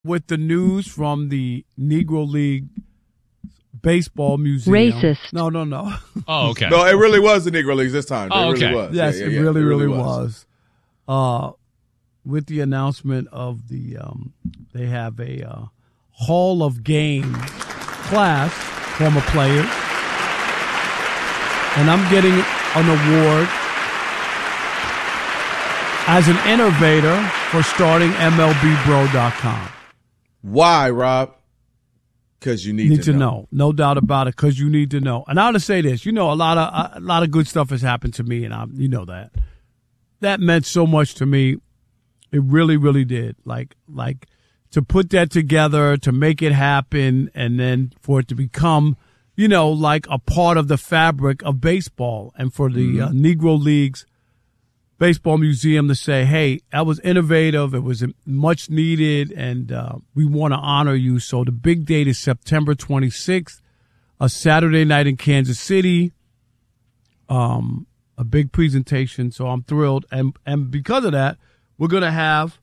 with the news from the Negro League Baseball Museum. Racist. No. Oh, okay. No, it really was the Negro Leagues this time. Oh, okay. Really was. Yes, Yeah, it really was. With the announcement of the, they have a Hall of Game class, former players, and I'm getting an award as an innovator for starting MLBBro.com. Why, Rob? Because you need to know. No doubt about it, because you need to know. And I want to say this. You know, a lot of good stuff has happened to me, and you know that. That meant so much to me. It really, really did. Like to put that together, to make it happen, and then for it to become, you know, like a part of the fabric of baseball, and for the Negro Leagues Baseball Museum to say, hey, that was innovative, it was much needed, and we want to honor you. So the big date is September 26th, a Saturday night in Kansas City, a big presentation, so I'm thrilled. And because of that, we're going to have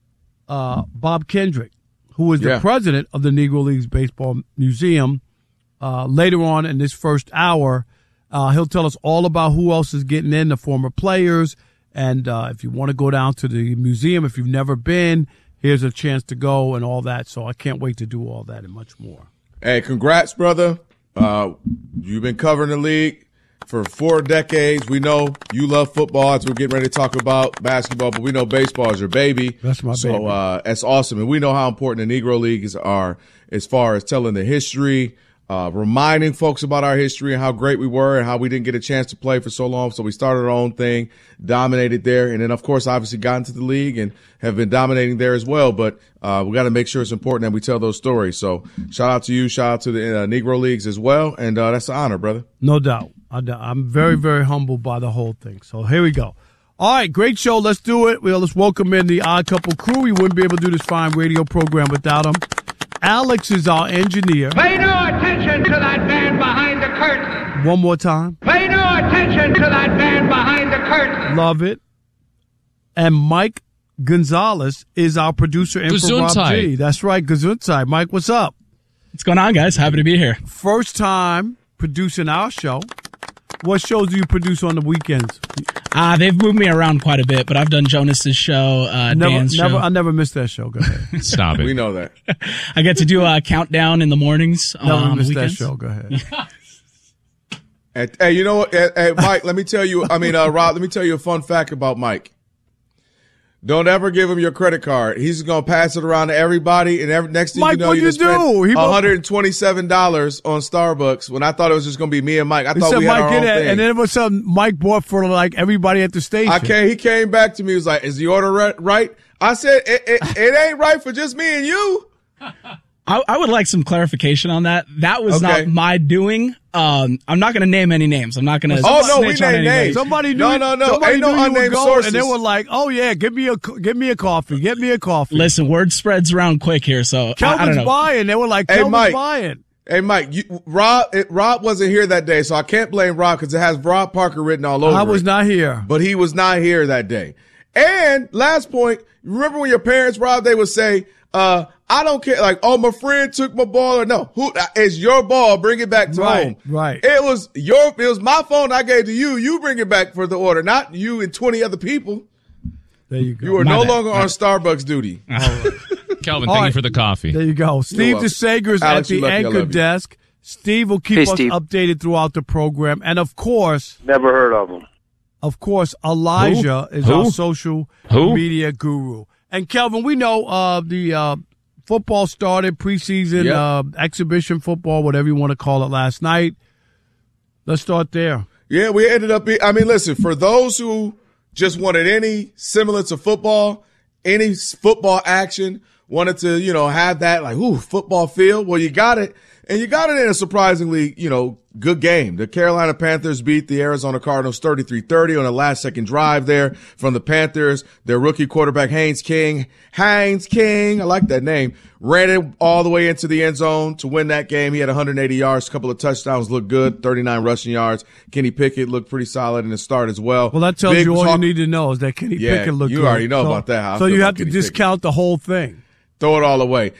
Bob Kendrick, who is the president of the Negro Leagues Baseball Museum, later on in this first hour. He'll tell us all about who else is getting in, the former players. And if you want to go down to the museum, if you've never been, here's a chance to go and all that. So I can't wait to do all that and much more. Hey, congrats, brother. You've been covering the league for 4 decades. We know you love football, as we're getting ready to talk about basketball, but we know baseball is your baby. That's my baby. So that's awesome. And we know how important the Negro Leagues are as far as telling the history, reminding folks about our history and how great we were and how we didn't get a chance to play for so long. So we started our own thing, dominated there, and then, of course, obviously got into the league and have been dominating there as well. But we got to make sure it's important that we tell those stories. So shout out to you. Shout out to the Negro Leagues as well. And that's an honor, brother. No doubt. I'm very, very humbled by the whole thing. So here we go. All right, great show. Let's do it. Let's welcome in the Odd Couple crew. We wouldn't be able to do this fine radio program without them. Alex is our engineer. Pay no attention to that man behind the curtain. One more time. Pay no attention to that man behind the curtain. Love it. And Mike Gonzalez is our producer in for Rob G. That's right, Gesundheit. Mike, what's up? What's going on, guys? Happy to be here. First time producing our show. What shows do you produce on the weekends? They've moved me around quite a bit, but I've done Jonas's show, Dan's show. I never missed that show. Go ahead. Stop it. We know that. I get to do a countdown in the mornings. Never missed that weekends. show. Go ahead. Hey, you know what? Hey, Mike, let me tell you, Rob, let me tell you a fun fact about Mike. Don't ever give him your credit card. He's going to pass it around to everybody, and next thing Mike, you know, what'd you you just spent do? $127 on Starbucks when I thought it was just going to be me and Mike. I thought we had our own thing. And then all of a sudden, Mike bought for like everybody at the station. He came back to me. He was like, "Is the order right?" I said, "It ain't right for just me and you." I would like some clarification on that. That was not my doing. I'm not going to name any names. I'm not going to. Oh no, we name names. Somebody knew. No. Somebody Ain't no knew unnamed go, sources. and they were like, "Oh yeah, give me a coffee. Get me a coffee." Listen, word spreads around quick here, so Kelvin's I don't know. buying. They were like, "Kelvin's buying." Hey, Mike, Rob wasn't here that day, so I can't blame Rob because it has Rob Parker written all over it. I was not here. But he was not here that day. And last point, remember when your parents, Rob, they would say, I don't care, like, oh, my friend took my ball, or no, it's your ball, bring it back to home. Right. It was my phone I gave to you. You bring it back for the order, not you and 20 other people. There you go. You are no longer on Starbucks duty. All right. Kelvin, thank you for the coffee. There you go. Steve DeSager is at the anchor desk. Steve will keep us updated throughout the program. And, of course. Never heard of him. Of course, Elijah is our social media guru. And, Kelvin, we know the football started, preseason, exhibition football, whatever you want to call it, last night. Let's start there. Yeah, we ended up listen, for those who just wanted any semblance of football, any football action, wanted to, have that, like, football feel, well, you got it. And you got it in a surprisingly, good game. The Carolina Panthers beat the Arizona Cardinals 33-30 on a last-second drive there from the Panthers. Their rookie quarterback, Haynes King, I like that name, ran it all the way into the end zone to win that game. He had 180 yards, a couple of touchdowns, looked good, 39 rushing yards. Kenny Pickett looked pretty solid in the start as well. Well, that tells you all you need to know is that Kenny Pickett looked good. You already know about that. So you have to discount the whole thing. Throw it all away.